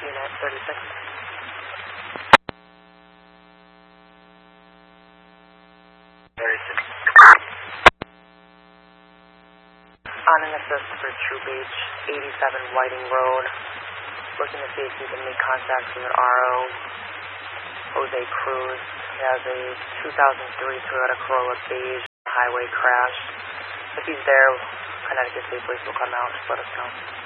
Unit 36. On an assist for Troop H, 87 Whiting Road. Looking to see if you can make contact with an RO, Jose Cruz. He has a 2003 Toyota Corolla Beige highway crash. If he's there, Connecticut State Police will come out. Just let us know.